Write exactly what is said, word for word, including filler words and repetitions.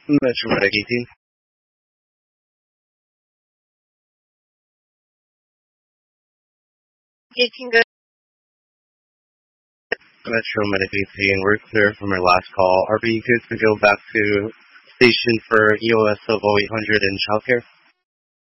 Metro Medic eighteen. eighteen good. Metro Medic eighteen. We're clear from our last call. Are we good to go back to station for E O S of oh eight hundred in childcare?